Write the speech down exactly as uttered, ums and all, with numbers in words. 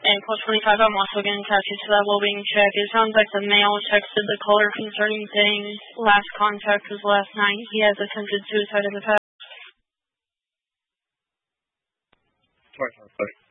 And code twenty-five, I'm also getting tattooed to that well-being check. It sounds like the male texted the caller concerning things. Last contact was last night. He has attempted suicide in the past. twenty-five,